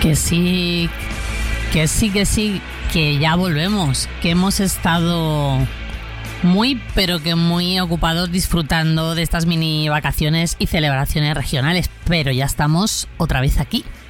Que sí, que ya volvemos, que hemos estado pero que muy ocupados disfrutando de estas mini vacaciones y celebraciones regionales, pero ya estamos otra vez aquí.